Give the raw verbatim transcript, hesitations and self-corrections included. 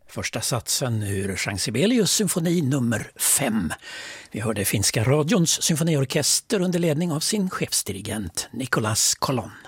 Första satsen ur Jean Sibelius symfoni nummer fem. Vi hörde finska radions symfoniorkester under ledning av sin chefsdirigent Nicolas Colon.